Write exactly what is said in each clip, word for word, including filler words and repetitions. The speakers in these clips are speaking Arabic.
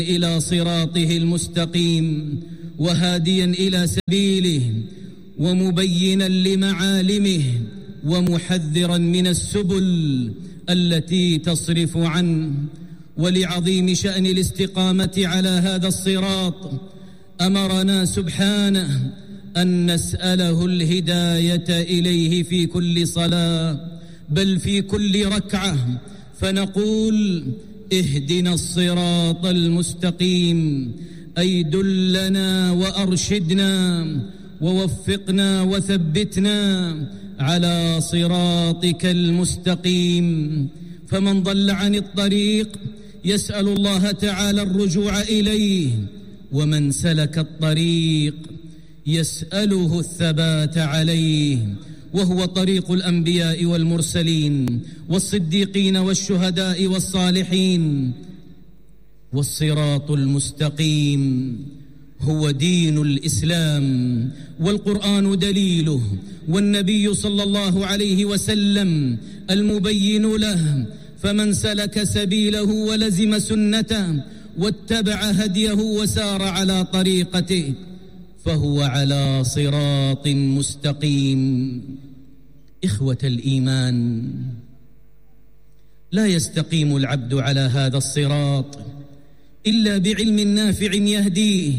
إلى صراطه المستقيم وهاديا إلى سبيله ومبينا لمعالمه ومحذرا من السبل التي تصرف عنه. ولعظيم شأن الاستقامة على هذا الصراط أمرنا سبحانه أن نسأله الهداية إليه في كل صلاة، بل في كل ركعة، فنقول: اهدنا الصراط المستقيم، أي دلنا وأرشدنا ووفقنا وثبتنا على صراطك المستقيم. فمن ضل عن الطريق يسأل الله تعالى الرجوع إليه، ومن سلك الطريق يسأله الثبات عليه، وهو طريق الأنبياء والمرسلين والصديقين والشهداء والصالحين. والصراط المستقيم هو دين الإسلام، والقرآن دليله، والنبي صلى الله عليه وسلم المبين له. فمن سلك سبيله ولزم سنته واتبع هديه وسار على طريقته فهو على صراط مستقيم. إخوة الإيمان، لا يستقيم العبد على هذا الصراط إلا بعلم نافع يهديه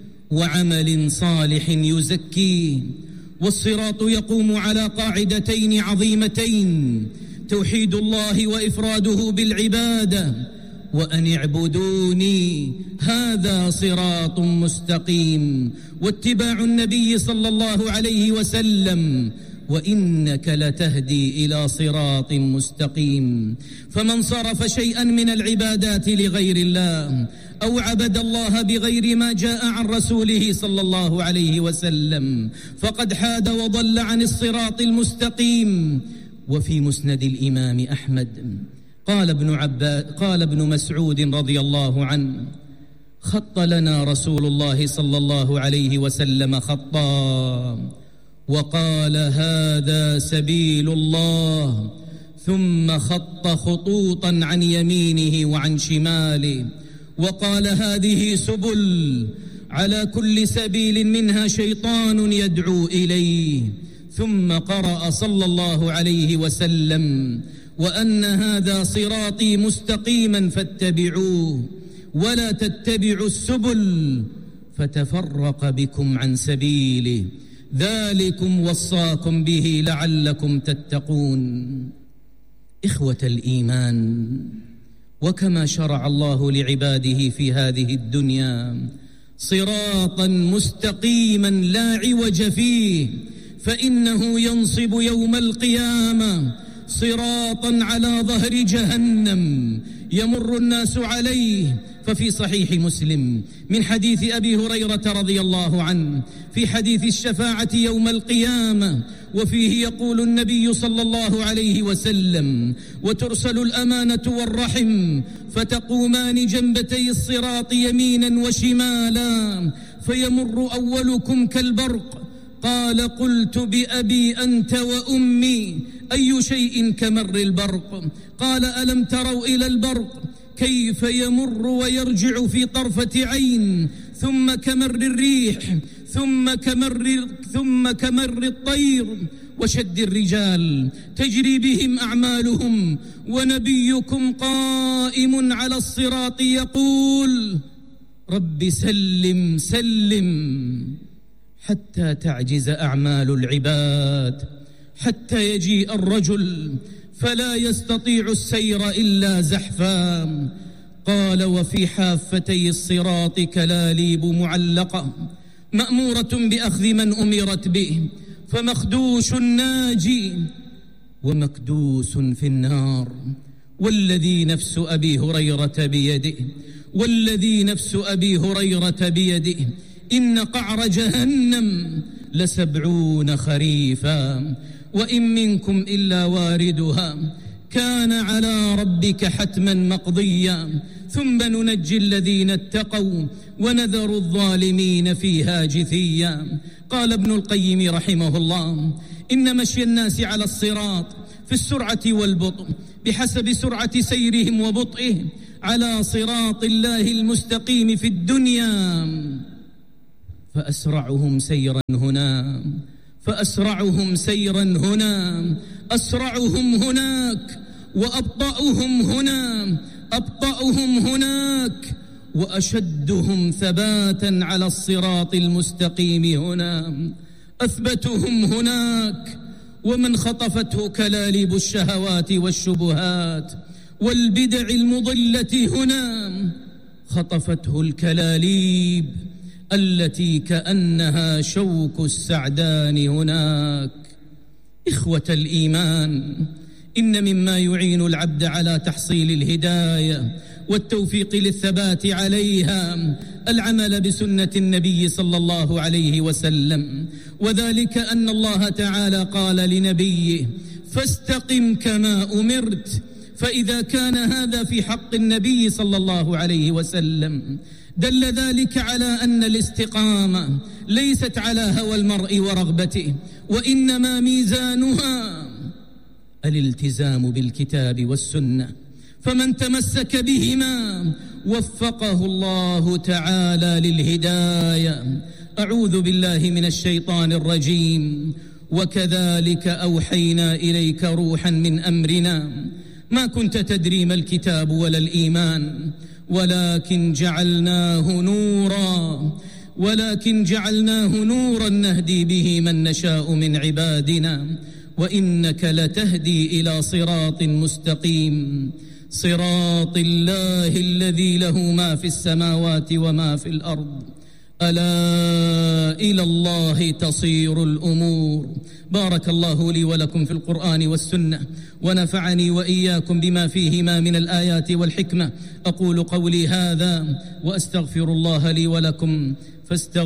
وعمل صالح يزكيه. والصراط يقوم على قاعدتين عظيمتين: توحيد الله وإفراده بالعبادة، وأن اعبدوني، هذا صراط مستقيم، واتباع النبي صلى الله عليه وسلم، وإنك لتهدي إلى صراط مستقيم. فمن صرف شيئا من العبادات لغير الله أو عبد الله بغير ما جاء عن رسوله صلى الله عليه وسلم فقد حاد وضل عن الصراط المستقيم. وفي مسند الإمام أحمد قال ابن عباس قال ابن مسعود رضي الله عنه: خط لنا رسول الله صلى الله عليه وسلم خطا وقال: هذا سبيل الله، ثم خط خطوطا عن يمينه وعن شماله وقال: هذه سبل، على كل سبيل منها شيطان يدعو إليه. ثم قرأ صلى الله عليه وسلم: وأن هذا صراطي مستقيما فاتبعوه ولا تتبعوا السبل فتفرق بكم عن سبيله، ذلكم وصاكم به لعلكم تتقون. إخوة الإيمان، وكما شرع الله لعباده في هذه الدنيا صراطا مستقيما لا عوج فيه، فإنه ينصب يوم القيامة صراطا على ظهر جهنم يمر الناس عليه. ففي صحيح مسلم من حديث أبي هريرة رضي الله عنه في حديث الشفاعة يوم القيامة، وفيه يقول النبي صلى الله عليه وسلم: وترسل الأمانة والرحم فتقومان جنبتي الصراط يمينا وشمالا فيمر أولكم كالبرق. قال: قلت بأبي أنت وأمي أي شيء كمر البرق؟ قال: ألم تروا إلى البرق كيف يمر ويرجع في طرفة عين، ثم كمر الريح، ثم كمر ثم كمر الطير وشد الرجال تجري بهم أعمالهم، ونبيكم قائم على الصراط يقول: رب سلم سلم، حتى تعجز أعمال العباد، حتى يجيء الرجل فلا يستطيع السير إلا زحفا. قال: وفي حافتي الصراط كلاليب معلقة مأمورة بأخذ من أمرت به، فمخدوش ناجي ومكدوس في النار. والذي نفس أبي هريرة بيده والذي نفس أبي هريرة بيده إن قعر جهنم لسبعون خريفا، وإن منكم إلا واردها كان على ربك حتما مقضيا، ثم ننجي الذين اتقوا ونذر الظالمين فيها جثيا. قال ابن القيم رحمه الله: إن مشي الناس على الصراط في السرعة والبطء بحسب سرعة سيرهم وبطئهم على صراط الله المستقيم في الدنيا فأسرعهم سيرا هنا فأسرعهم سيرا هنا أسرعهم هناك، وأبطأهم هنا أبطأهم هناك، وأشدهم ثباتا على الصراط المستقيم هنا أثبتهم هناك. ومن خطفته كلاليب الشهوات والشبهات والبدع المضلة هنا خطفته الكلاليب التي كأنها شوك السعدان هناك. إخوة الإيمان، إن مما يعين العبد على تحصيل الهداية والتوفيق للثبات عليها العمل بسنة النبي صلى الله عليه وسلم، وذلك أن الله تعالى قال لنبيه: فاستقم كما أمرت. فإذا كان هذا في حق النبي صلى الله عليه وسلم دل ذلك على أن الاستقامة ليست على هوى المرء ورغبته، وإنما ميزانها الالتزام بالكتاب والسنة، فمن تمسك بهما وفقه الله تعالى للهداية. أعوذ بالله من الشيطان الرجيم. وكذلك أوحينا إليك روحا من أمرنا ما كنت تدري ما الكتاب ولا الإيمان ولكن جعلناه نورا ولكن جعلناه نورا نهدي به من نشاء من عبادنا وإنك لتهدي إلى صراط مستقيم صراط الله الذي له ما في السماوات وما في الأرض ألا إلى الله تصير الأمور. بارك الله لي ولكم في القرآن والسنة، ونفعني وإياكم بما فيهما من الآيات والحكمة. أقول قولي هذا وأستغفر الله لي ولكم فاستغفروا